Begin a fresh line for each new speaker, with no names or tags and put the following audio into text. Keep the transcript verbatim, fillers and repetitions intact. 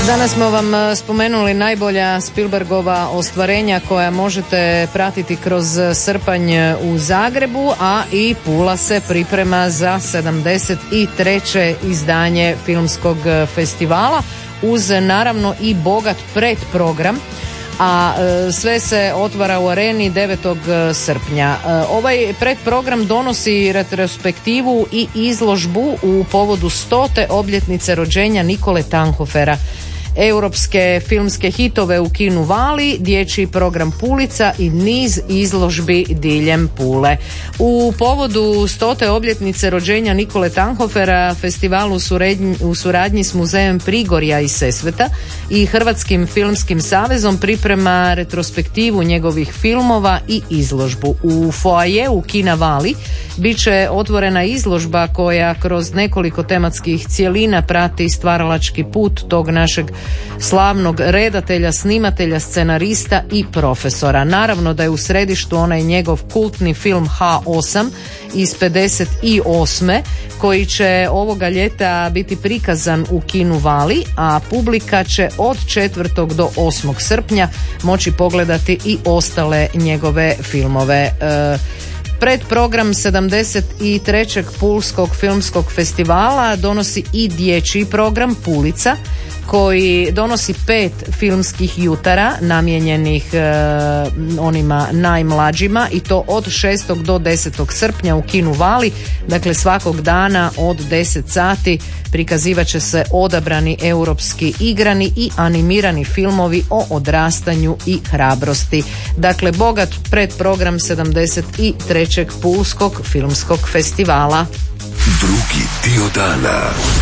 Danas smo vam spomenuli najbolja Spielbergova ostvarenja koja možete pratiti kroz srpanj u Zagrebu, a i Pula se priprema za sedamdeset treće izdanje filmskog festivala uz naravno i bogat predprogram. A sve se otvara u Areni devetog srpnja. Ovaj predprogram donosi retrospektivu i izložbu u povodu stote obljetnice rođenja Nikole Tanhofera, europske filmske hitove u kinu Vali, dječji program Pulica i niz izložbi diljem Pule. U povodu stote obljetnice rođenja Nikole Tanhofera festival u suradnji, u suradnji s Muzejem Prigorja i Sesveta i Hrvatskim filmskim savezom priprema retrospektivu njegovih filmova i izložbu. U foajeu kina Vali bit će otvorena izložba koja kroz nekoliko tematskih cjelina prati stvaralački put tog našeg slavnog redatelja, snimatelja, scenarista i profesora. Naravno da je u središtu onaj njegov kultni film ha osam iz pedeset osme koji će ovoga ljeta biti prikazan u kinu Vali, a publika će od četvrtog do osmog srpnja moći pogledati i ostale njegove filmove. E, Predprogram sedamdeset trećeg Pulskog filmskog festivala donosi i dječji program Pulica koji donosi pet filmskih jutara namijenjenih e, onima najmlađima i to od šestog do desetog srpnja u kinu Vali. Dakle, svakog dana od deset sati prikazivat će se odabrani europski igrani i animirani filmovi o odrastanju i hrabrosti. Dakle, bogat predprogram sedamdeset trećeg Pulskog filmskog festivala.
Drugi dio dana.